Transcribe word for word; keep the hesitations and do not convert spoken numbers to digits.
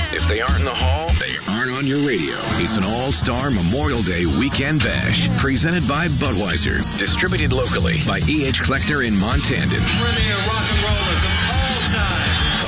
If they aren't in the hall, they aren't on your radio. It's an all-star Memorial Day Weekend Bash, presented by Budweiser, distributed locally by E H Kleckner in Montandon. Premier rock and roll